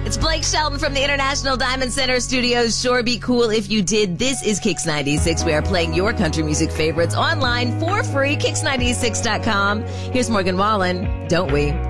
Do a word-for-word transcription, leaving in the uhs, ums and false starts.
It's Blake Shelton from the International Diamond Center Studios. Sure be cool if you did. This is Kix ninety-six. We are playing your country music favorites online for free. Kix ninety-six dot com. Here's Morgan Wallen. Don't we?